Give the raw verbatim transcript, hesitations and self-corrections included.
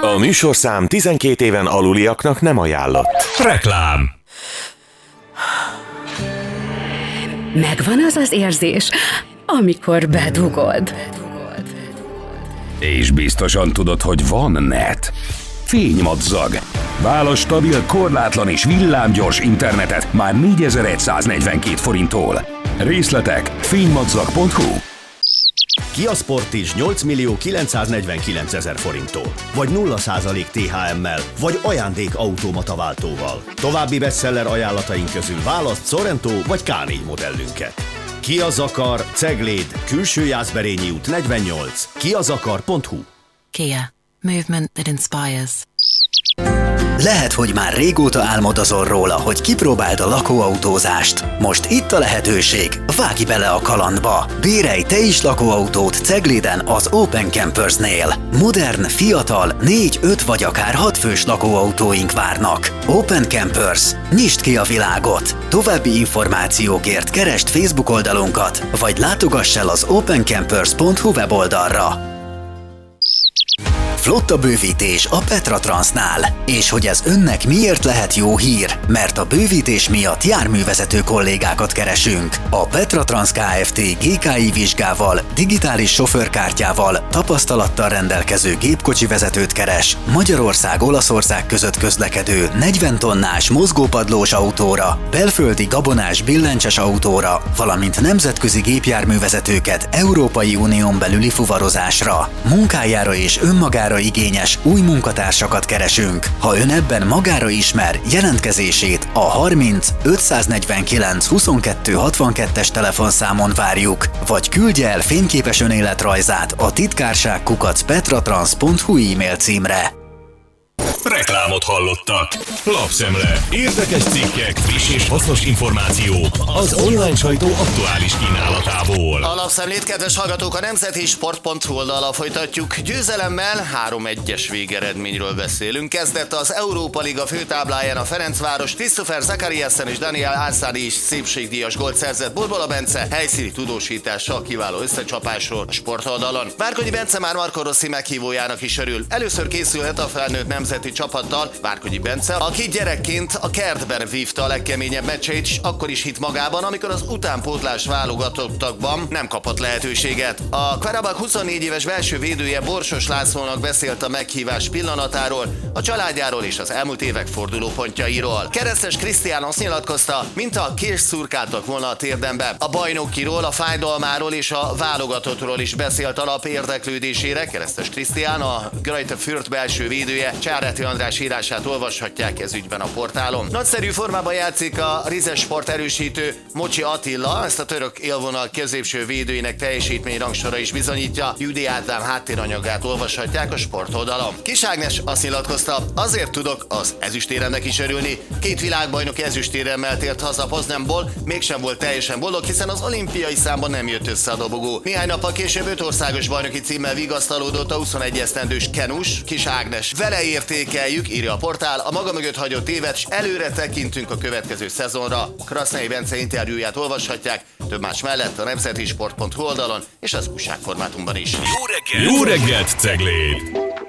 A műsorszám tizenkét éven aluliaknak nem ajánlott. Reklám. Megvan az az érzés, amikor bedugod. És biztosan tudod, hogy van net. Fénymadzag. Válasz stabil, korlátlan és villámgyors internetet már négyezer-száznegyvenkét forinttól. Részletek fénymadzag pont hu. Kia Sportage nyolc millió kilencszáznegyvenkilencezer forinttól, vagy nulla százalék té há emmel, vagy ajándék automata váltóval. További bestseller ajánlataink közül választ Sorento vagy ká négy modellünket. Kia Zakar, Cegléd, Külső Jászberényi út negyvennyolc, kiazakar pont hu. Kia. Movement that inspires. Lehet, hogy már régóta álmodozol róla, hogy kipróbáld a lakóautózást. Most itt a lehetőség, vágj bele a kalandba! Bérelj te is lakóautót Cegléden az Open Campersnél. Modern, fiatal, négy, öt vagy akár hat fős lakóautóink várnak. Open Campers. Nyisd ki a világot! További információkért keresd Facebook oldalunkat, vagy látogass el az open campers pont hu weboldalra. Flotta bővítés a Petra Transnál. És hogy ez önnek miért lehet jó hír? Mert a bővítés miatt járművezető kollégákat keresünk. A Petra Trans Kft. gé ká i vizsgával, digitális sofőrkártyával, tapasztalattal rendelkező gépkocsi vezetőt keres. Magyarország-Olaszország között közlekedő negyven tonnás mozgópadlós autóra, belföldi gabonás billentyes autóra, valamint nemzetközi gépjárművezetőket Európai Unión belüli fuvarozásra. Munkájára és önmagára igényes új munkatársakat keresünk. Ha ön ebben magára ismer, jelentkezését a harminc ötszáznegyvenkilenc huszonkettő hatvankettes telefonszámon várjuk, vagy küldje el fényképes önéletrajzát a titkárság kukac petratrans pont hu e-mail címre. Reklámot hallottak. Lapszemle. Érdekes cikkek, friss és hasznos információk az online sajtó aktuális kínálatából. A lapszemlét, kedves hallgatók, a nemzeti sport pont hu oldalra folytatjuk. Győzelemmel három egyes végeredményről beszélünk. Kezdett az Európa Liga főtábláján a Ferencváros. Christopher Zakariasen és Daniel Álszádi is szépségdíjas gólt szerzett. Borbola Bence helyszíni tudósítással kiváló összecsapásról a sportoldalon. Várkonyi Bence már Marco Rossi meghívójának is örül. Először készülhet a felnőtt nemzeti csapattal Várkonyi Bence, aki gyerekként a kertben vívta a legkeményebb meccseit, és akkor is hitt magában, amikor az utánpótlás válogatottakban nem kapott lehetőséget. A Karabakh huszonnégy éves belső védője Borsos Lászlónak beszélt a meghívás pillanatáról, a családjáról és az elmúlt évek fordulópontjairól. Keresztes Krisztián azt nyilatkozta, mint a kést szurkáltak volna a térdembe. A bajnokiról, a fájdalmáról és a válogatottról is beszélt alap érdeklődésére. Keresztes Krisztián, a Greuther Fürth belső védője, Csáráti András írását olvashatják ez ügyben a portálon. Nagyszerű formában játszik a Rizes Sport erősítő Mocsi Attila, ezt a török élvonal középső védőinek teljesítmény rangsora is bizonyítja. Jüdi Ádám háttéranyagát olvashatják a sport oldalon. Kis Ágnes azt nyilatkozta, azért tudok az ezüstéremnek is örülni. Két világbajnoki ezüstéremmel tért haza Poznanból, mégsem volt teljesen boldog, hiszen az olimpiai számban nem jött össze a dobogó. Néhány nappal később öt országos bajnoki címmel vigasztalódott a huszonegy esztendős Kenus, Kis Ágnes. Vele értékeljük, írja a portál, a maga mögött hagyott évet, és előre tekintünk a következő szezonra. Krasznai Bence interjúját olvashatják, több más mellett a nemzeti sport pont hu oldalon és az újságformátumban is. Jó reggelt! Jó reggelt, Cegléd!